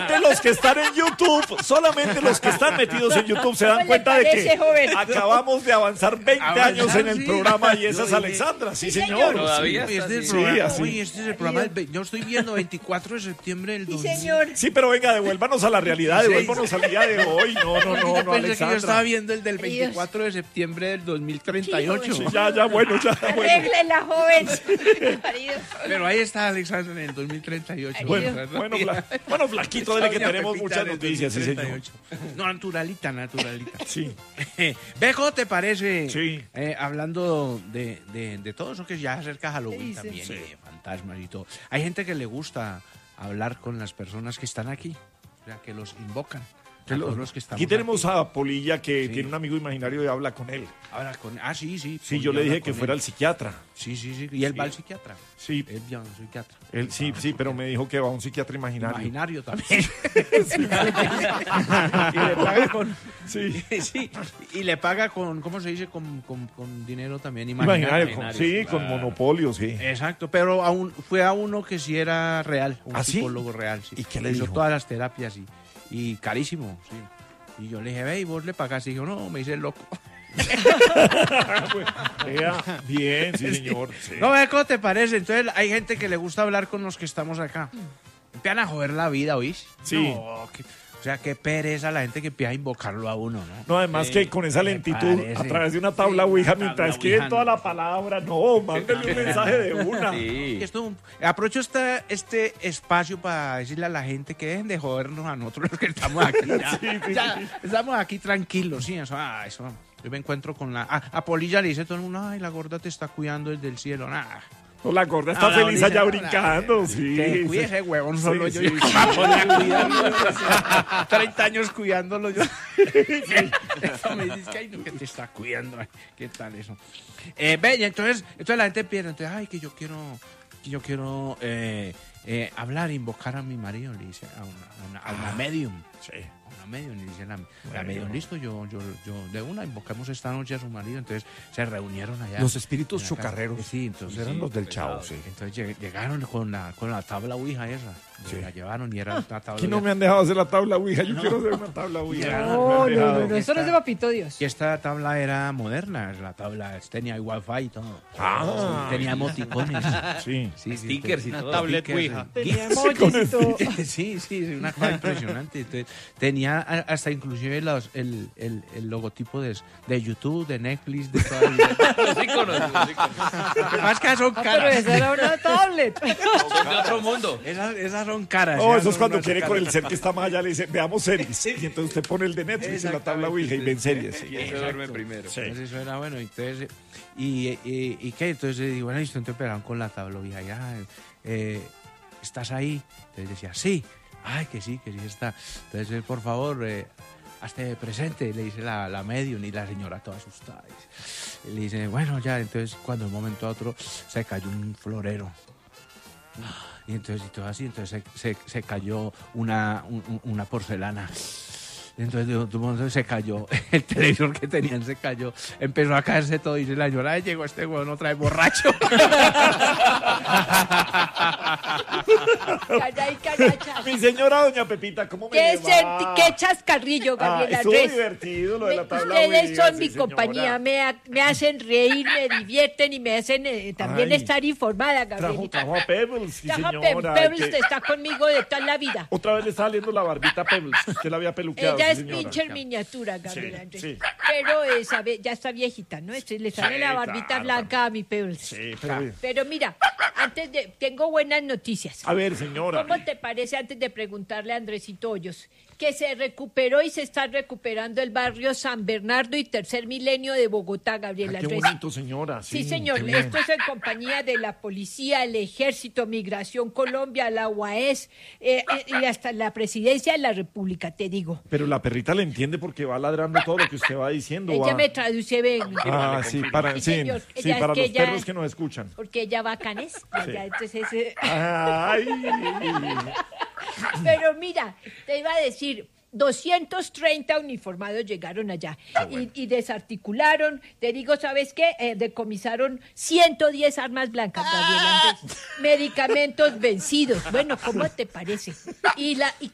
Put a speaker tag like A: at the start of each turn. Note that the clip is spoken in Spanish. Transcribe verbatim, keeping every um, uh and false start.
A: solamente los que están en YouTube, solamente los que están metidos en YouTube se dan cuenta de que
B: joven?
A: acabamos de avanzar veinte
C: Avanzar,
A: años en el
C: sí.
A: programa y esa es
C: Lo
A: Alexandra, sí,
B: Sí,
A: señor.
B: señor.
D: Todavía
C: Uy, este es el
A: Sí,
C: programa,
A: así.
C: uy, este es el programa del ve- yo estoy viendo veinticuatro de septiembre del
B: Sí,
C: dos mil.
B: señor.
A: Sí, pero venga, devuélvanos a la realidad, devuélvanos al día de hoy. No, no, no,
C: Yo
A: no,
C: pensé que yo estaba
A: Alexandra.
C: viendo el del veinticuatro de septiembre del dos mil treinta y ocho.
A: Sí, ya, ya, bueno, ya, bueno.
B: Arréglela, joven. Marido.
C: Pero ahí está Alexandra en el dos mil treinta y ocho.
A: Bueno,
C: ¿verdad?
A: bueno, Fla- bueno, Flaquito, dile que
C: Doña
A: tenemos
C: Pepita
A: muchas
C: del
A: noticias, sí, señor.
C: dos mil treinta y ocho. No, naturalita, naturalita.
A: Sí,
C: Ve, ¿cómo te parece?
A: Sí.
C: Eh, hablando de, de, de todo eso que ya acerca Halloween
B: Sí, sí.
C: también,
A: Sí.
C: y de fantasmas y todo. Hay gente que le gusta hablar con las personas que están aquí, o sea, que los invocan. A todos los que estamos
A: aquí tenemos
C: aquí.
A: a Polilla que
C: Sí.
A: tiene un amigo imaginario y habla con él.
C: Ahora con, ah, sí, sí.
A: Sí,
C: pues
A: yo le
C: habla
A: dije que
C: con
A: fuera
C: él.
A: al psiquiatra.
C: Sí, sí, sí. Y él
A: Sí.
C: va al psiquiatra.
A: Sí,
C: Él ya es psiquiatra.
A: él, sí, sí, pero me dijo que va a un psiquiatra imaginario.
C: Imaginario también. y le paga con.
A: Sí.
C: Sí, y le paga con, ¿cómo se dice? Con, con, con dinero también
A: Imaginario,
C: imaginario.
A: con- sí, con monopolio, sí.
C: Exacto, pero aún fue a uno que sí era real, un
A: ¿Ah, sí?
C: psicólogo real. Sí.
A: ¿Y qué le
C: hizo
A: dijo?
C: todas las terapias y, y carísimo, sí. Y yo le dije, ve, ¿y vos le pagaste? Y dijo, no, me hice el loco.
A: Vea, bien, sí, señor. sí.
C: No, ve, ¿cómo te parece? Entonces hay gente que le gusta hablar con los que estamos acá. Empiezan a joder la vida, ¿oís?
A: Sí.
C: No, que- o sea, qué pereza la gente que empieza a invocarlo a uno, ¿no?
A: No, además que con esa lentitud,
C: parece.
A: a través de una tabla
C: Sí,
A: Ouija,
C: una
A: mientras
C: tabla
A: escriben
C: Ouija,
A: toda
C: no.
A: la palabra, no, mándale un mensaje de una.
D: Sí.
C: Y esto, aprovecho este, este espacio para decirle a la gente que dejen de jodernos a nosotros los que estamos aquí. Ya, ya estamos aquí tranquilos, sí, eso, ah, eso. Yo me encuentro con la... A, a Polilla le dice todo el mundo, ay, la gorda te está cuidando desde el cielo, nada.
A: No, la gorda está
C: Ah, la
A: feliz
C: Polilla,
A: allá
C: no,
A: brincando,
C: la-
A: sí.
C: Que
A: sí.
C: cuide ese huevón solo
A: Sí,
C: yo.
A: sí,
C: yo
A: sí.
C: me voy a cuidar. treinta años cuidándolo yo. Eso me dices que, ay, no, que te está cuidando. ay, ¿Qué tal eso? Eh, ve, y entonces, entonces la gente piensa, entonces, ay, que yo quiero, que yo quiero eh, eh, hablar, invocar a mi marido, le dice a una, a una, a una medium.
A: Sí.
C: A una medium, y dice la, la
A: Bueno.
C: medium, listo, yo, yo, yo, de una, invocamos esta noche a su marido, entonces se reunieron allá.
A: Los espíritus
C: en la casa.
A: chocarreros.
C: Sí, entonces.
A: Eran
C: sí,
A: los del Chavo, sí.
C: entonces lleg- llegaron con la, con la tabla Ouija esa.
A: Sí.
C: La llevaron y era una tabla
A: Aquí no
C: Ouija.
A: me han dejado hacer la tabla Ouija, yo quiero hacer una tabla Ouija.
C: Ya.
A: me han
B: No, no,
A: dejado.
B: no, no, eso no es de papito Dios.
C: Y esta tabla era moderna, la tabla tenía wifi y todo.
A: Ah.
C: Tenía emoticones.
A: Sí.
C: Sí, sí,
D: Stickers y
C: te-
D: todo.
C: tablet
D: Stickers,
C: Ouija.
B: Tenía emojis y todo.
C: Sí, sí, sí, una cosa impresionante. Entonces, tenía a- hasta inclusive los, el, el, el logotipo de, de YouTube, de Netflix, de todo.
D: Los íconos, los íconos.
C: Más que son
B: Ah, pero
C: caras.
B: esa era una tablet.
D: Son de otro mundo.
C: Esas, esas son caras.
A: No,
C: esas
A: eso es
C: son
A: cuando
C: unas
A: quiere con el
C: caras.
A: ser que está más allá, le dice, veamos series. Y entonces usted pone el de Netflix en la tabla Ouija y ven series. sí.
D: ¿Quién se duerme
C: Exacto.
D: primero?
A: Sí.
C: Entonces eso era bueno. Entonces, y, y, y qué, entonces digo, bueno, listo, entonces pegaron con la tabla Ouija. Ya, eh, ¿estás ahí? Entonces decía, sí. Ay, que sí, que sí está. Entonces, eh, por favor, eh, hazte presente, le dice la, la medium y la señora toda asustada. Y le dice, bueno, ya, entonces cuando de un momento a otro se cayó un florero. Y entonces, y todo así, entonces se, se, se cayó una, un- una porcelana. Entonces, de un momento se cayó, el televisor que tenían se cayó, empezó a caerse todo y dice la señora, "Ay, llegó este huevón otra vez borracho".
B: Calla y callacha.
A: Mi señora doña Pepita, ¿cómo me
B: Qué,
A: le va?
B: senti- qué chascarrillo,
A: Ah,
B: Gabriela
A: estuvo
B: Andrés.
A: divertido lo de la tabla
B: Ustedes
A: Ouija,
B: son
A: sí,
B: mi
A: señora.
B: compañía, me, ha- me hacen reír, me divierten y me hacen eh, también
A: Ay.
B: estar informada,
A: Trajo,
B: Gabrielita.
A: trajo a Pebbles, sí,
B: Trajo a
A: señora.
B: Pe- Pebbles,
A: que-
B: está conmigo de toda la vida.
A: Otra vez le está saliendo la barbita a Pebbles. Usted la había peluqueado,
B: Ella
A: sí,
B: es
A: señora.
B: pincher miniatura, Gabriela
A: Sí,
B: Andrés.
A: sí.
B: Pero eh, sabe, ya está viejita, ¿no? Este, le sale
A: Sí,
B: la barbita
A: claro.
B: blanca a mi Pebbles.
A: Sí, pero...
B: Pero mira, antes de, tengo buenas noticias.
A: A ver, señora.
B: ¿Cómo te parece, antes de preguntarle a Andresito Hoyos, que se recuperó y se está recuperando el barrio San Bernardo y Tercer Milenio de Bogotá, Gabriela
A: Ay, qué
B: Andrés?
A: bonito, señora. Sí,
B: Sí, señor.
A: qué bien.
B: Esto es en compañía de la policía, el ejército, Migración Colombia, la U A E S eh, eh, y hasta la presidencia de la República, te digo.
A: Pero la perrita le entiende porque va ladrando todo lo que usted va diciendo.
B: Ella
A: va-
B: me traduce, ven,
A: Ah, sí, para,
B: Sí,
A: sí,
B: señor.
A: sí,
B: Ella es
A: para
B: que
A: los
B: ella-
A: perros que nos escuchan.
B: porque ella va a Canes.
A: Sí.
B: Ya, entonces, eh,
A: Ay.
B: pero mira, te iba a decir, doscientos treinta uniformados llegaron allá y, y desarticularon, te digo, ¿sabes qué? Eh, decomisaron ciento diez armas blancas, Gabriela Andrés. Medicamentos vencidos. Bueno, ¿cómo te parece? Y, la, y